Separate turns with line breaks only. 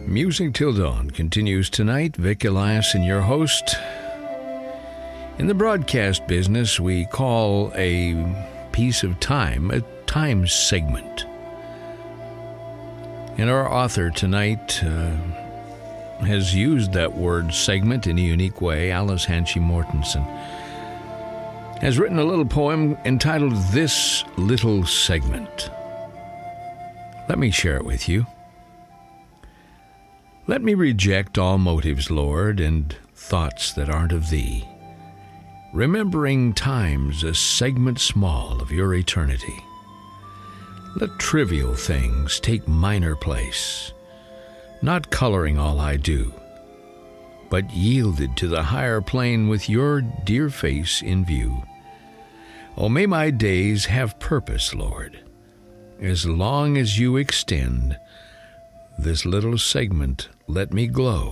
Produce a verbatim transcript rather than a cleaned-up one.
Music Till Dawn continues tonight. Vic Eliason, your host. In the broadcast business, we call a piece of time a time segment. And our author tonight uh, has used that word segment in a unique way. Alice Hanchy Mortensen has written a little poem entitled This Little Segment. Let me share it with you. Let me reject all motives, Lord, and thoughts that aren't of thee, remembering times a segment small of your eternity. Let trivial things take minor place, not coloring all I do, but yielded to the higher plane with your dear face in view. Oh, may my days have purpose, Lord, as long as you extend this little segment. Let me glow